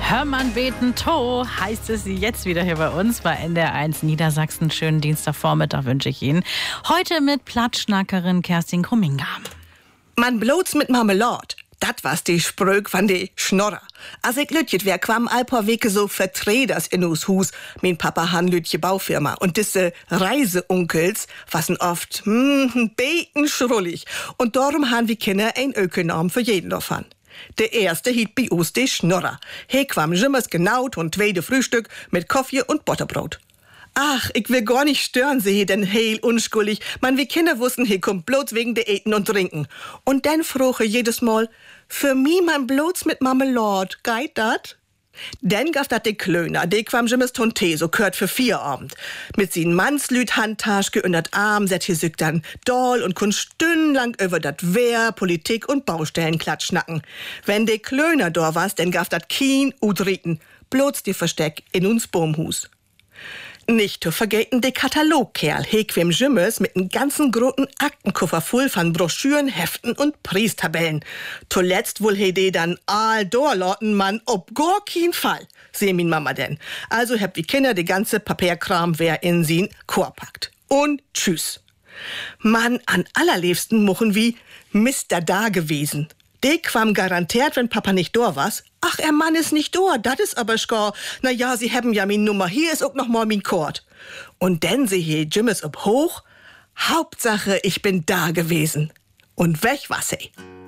Hörmann beten to heißt es jetzt wieder hier bei uns bei NDR1 Niedersachsen. Schönen Dienstagvormittag wünsche ich Ihnen. Heute mit Plattschnackerin Kerstin Krumminga. Man bloß mit Marmelade. Dat was die Spröck von de Schnorrer. Als ich lütjet wär, quam all paar Wege so Vertreters in us Hus. Mein Papa han lütje Baufirma. Und diese Reiseunkels wassen oft, beten schrullig. Und darum han wir Kinder ein Ökonom für jeden davon. Der erste hiet bei uns de Schnorrer. He quam jimmers genaut und tweede Frühstück mit Kaffee und Butterbrot. Ach, ich will gar nicht stören, sie denn heil unschuldig. Man, wie Kinder wussten, he kommt bloß wegen de Eten und Trinken. Und dann froche jedes Mal, für mi man bloß mit Marmelade, geht dat? Dann gaf dat de Klöner, de quam jimmes Tonte, so kört für 4 Abend. Mit sin Mannslüt Handtaschke und dat Arm set hier sück dann doll und kun stundenlang über dat Wehr, Politik und Baustellen klatschnacken. Wenn de Klöner da was, dann gaf dat Kien udriten, bloß die Versteck in uns Baumhus. Nicht zu vergessen de Katalogkerl, hequem Jimmes mit n ganzen großen Aktenkoffer voll von Broschüren, Heften und Priestabellen. Zuletzt wohl he de dann all dorloten, man, ob gar kein Fall, seh min Mama denn. Also hab wie Kinder de ganze Papierkram wer in sin Chor packt. Und tschüss. Man, an allerliebsten mochen wie Mister da gewesen. De quam garantiert, wenn Papa nicht da was. Ach, er Mann ist nicht da, dat is aber schgar. Na ja, sie haben ja min Nummer, hier ist auch noch mal min Kord. Und denn sie he Jimmes ob hoch. Hauptsache, ich bin da gewesen. Und weg was he.